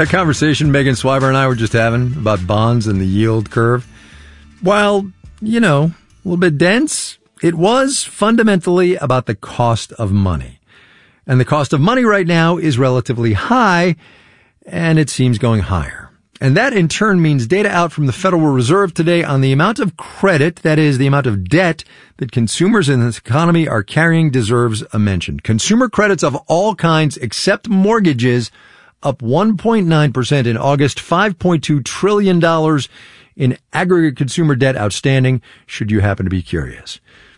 That conversation Megan Swiber and I were just having about bonds and the yield curve, while, a little bit dense, it was fundamentally about the cost of money. And the cost of money right now is relatively high, and it seems going higher. And that in turn means data out from the Federal Reserve today on the amount of credit, that is, the amount of debt that consumers in this economy are carrying deserves a mention. Consumer credits of all kinds except mortgages up 1.9% in August, $5.2 trillion in aggregate consumer debt outstanding, should you happen to be curious.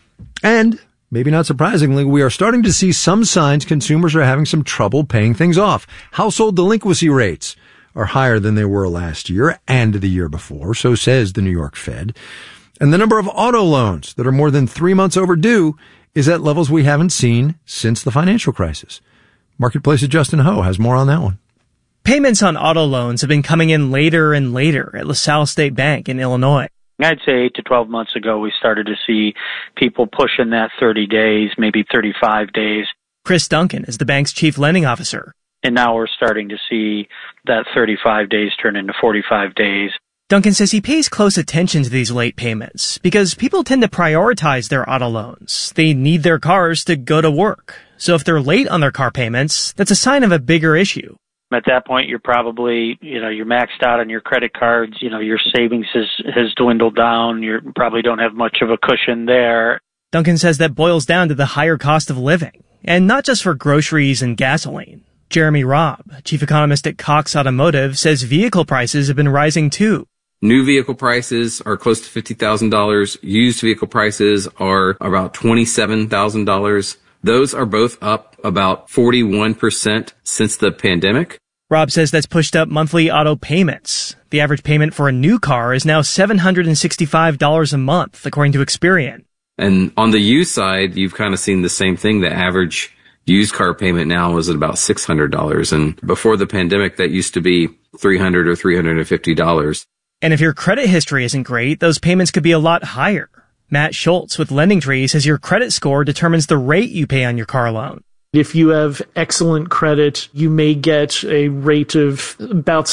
And maybe not surprisingly, we are starting to see some signs consumers are having some trouble paying things off. Household delinquency rates are higher than they were last year and the year before, so says the New York Fed. And the number of auto loans that are more than 3 months overdue is at levels we haven't seen since the financial crisis. Marketplace's Justin Ho has more on that one. Payments on auto loans have been coming in later and later at LaSalle State Bank in Illinois. I'd say 8 to 12 months ago, we started to see people pushing that 30 days, maybe 35 days. Chris Duncan is the bank's chief lending officer. And now we're starting to see that 35 days turn into 45 days. Duncan says he pays close attention to these late payments because people tend to prioritize their auto loans. They need their cars to go to work. So if they're late on their car payments, that's a sign of a bigger issue. At that point, you're probably, you're maxed out on your credit cards. Your savings has dwindled down. You probably don't have much of a cushion there. Duncan says that boils down to the higher cost of living, and not just for groceries and gasoline. Jeremy Robb, chief economist at Cox Automotive, says vehicle prices have been rising too. New vehicle prices are close to $50,000. Used vehicle prices are about $27,000. Those are both up about 41% since the pandemic. Rob says that's pushed up monthly auto payments. The average payment for a new car is now $765 a month, according to Experian. And on the used side, you've kind of seen the same thing. The average used car payment now is at about $600. And before the pandemic, that used to be $300 or $350. And if your credit history isn't great, those payments could be a lot higher. Matt Schultz with LendingTree says your credit score determines the rate you pay on your car loan. If you have excellent credit, you may get a rate of about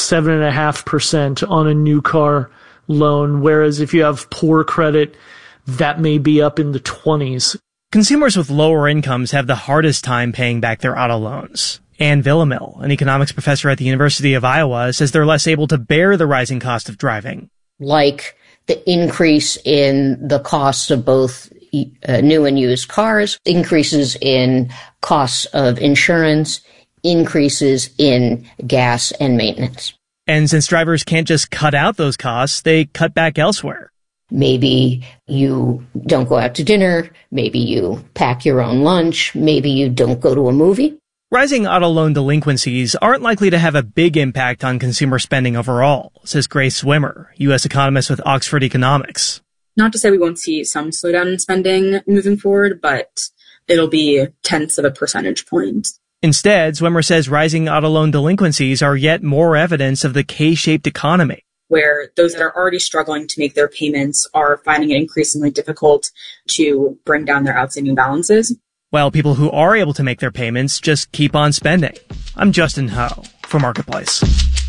7.5% on a new car loan, whereas if you have poor credit, that may be up in the 20s. Consumers with lower incomes have the hardest time paying back their auto loans. Ann Villamil, an economics professor at the University of Iowa, says they're less able to bear the rising cost of driving. Like the increase in the cost of both new and used cars, increases in costs of insurance, increases in gas and maintenance. And since drivers can't just cut out those costs, they cut back elsewhere. Maybe you don't go out to dinner. Maybe you pack your own lunch. Maybe you don't go to a movie. Rising auto loan delinquencies aren't likely to have a big impact on consumer spending overall, says Grace Swimmer, U.S. economist with Oxford Economics. Not to say we won't see some slowdown in spending moving forward, but it'll be tenths of a percentage point. Instead, Swimmer says rising auto loan delinquencies are yet more evidence of the K-shaped economy, where those that are already struggling to make their payments are finding it increasingly difficult to bring down their outstanding balances, while people who are able to make their payments just keep on spending. I'm Justin Ho for Marketplace.